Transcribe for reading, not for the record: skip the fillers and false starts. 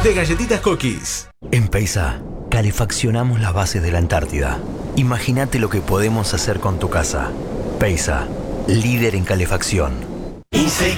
de galletitas Cookies. En Peisa, calefaccionamos las bases de la Antártida. Imagínate lo que podemos hacer con tu casa. Peisa, líder en calefacción.